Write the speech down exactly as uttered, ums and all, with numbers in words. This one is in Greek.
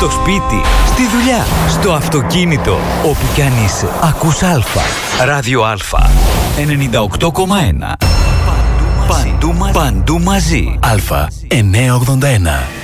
στο σπίτι, στη δουλειά, στο αυτοκίνητο, όπου κι αν είσαι. Ακούς Α. Ράδιο Α. ενενήντα οκτώ κόμμα ένα. Παντού μαζί. Παντού μαζί. Α εννιακόσια ογδόντα ένα.